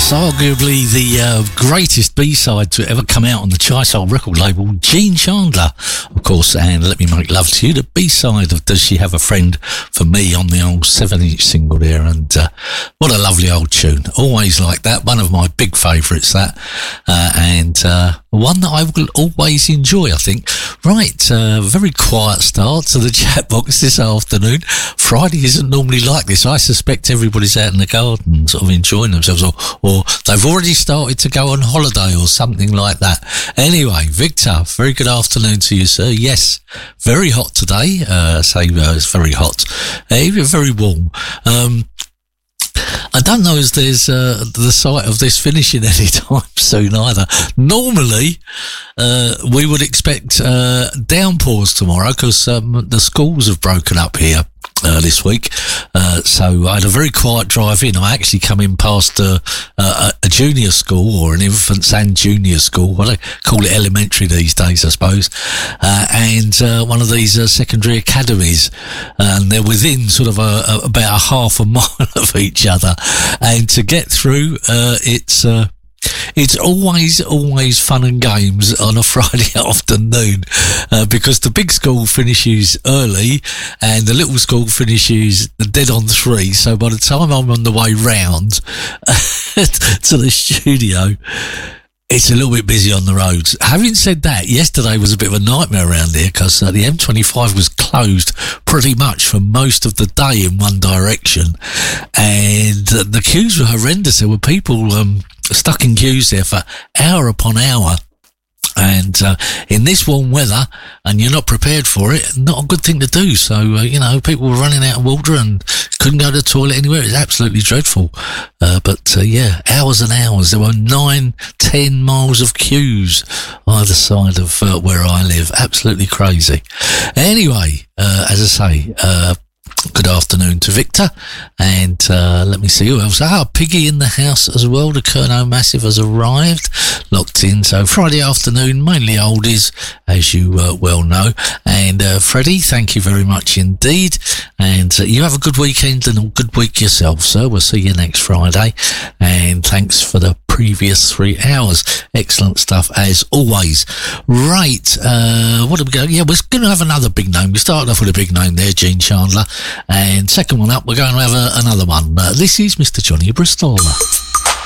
Yes, arguably the greatest B-side to ever come out on the Chi-Soul record label, Gene Chandler, of course, and Let Me Make Love to You, the B-side of Does She Have a Friend for Me on the old 7-inch single there, and what a lovely old tune. Always like that, one of my big favourites, that, and one that I will always enjoy, I think. Right, very quiet start to the chat box this afternoon. Friday isn't normally like this. I suspect everybody's out in the garden sort of enjoying themselves, or they've already started to go on holiday or something like that. Anyway, Victor, very good afternoon to you, sir. Yes, very hot today. It's very hot. Even very warm. I don't know if there's the sight of this finishing any time soon either. Normally, we would expect downpours tomorrow because the schools have broken up here this week. So I had a very quiet drive in. I actually come in past a junior school, or an infants and junior school. Well, they call it elementary these days, I suppose. And one of these secondary academies. And they're within sort of about a half a mile of each other. And to get through, it's always fun and games on a Friday afternoon, because the big school finishes early and the little school finishes dead on 3. So by the time I'm on the way round to the studio, it's a little bit busy on the roads. Having said that, yesterday was a bit of a nightmare around here because the M25 was closed pretty much for most of the day in one direction, and the queues were horrendous. There were people stuck in queues there for hour upon hour. And in this warm weather, and you're not prepared for it, not a good thing to do. So, people were running out of water and couldn't go to the toilet anywhere. It's absolutely dreadful. But hours and hours. There were 9-10 miles of queues either side of where I live. Absolutely crazy. Anyway, as I say, good afternoon to Victor, and let me see who else. Piggy in the house as well. The Kerno Massive has arrived, locked in. So Friday afternoon, mainly oldies, as you well know. And Freddie, thank you very much indeed. And you have a good weekend and a good week yourself, sir. We'll see you next Friday. And thanks for the previous 3 hours. Excellent stuff as always. Right, what are we going? Yeah, we're going to have another big name. We started off with a big name there, Gene Chandler. And second one up, we're going to have another one. This is Mr. Johnny Bristol.